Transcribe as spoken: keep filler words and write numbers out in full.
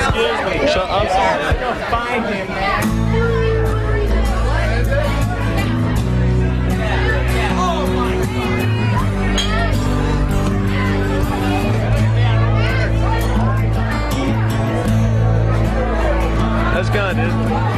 Excuse me. Shut up. Find him, man. That's good, dude.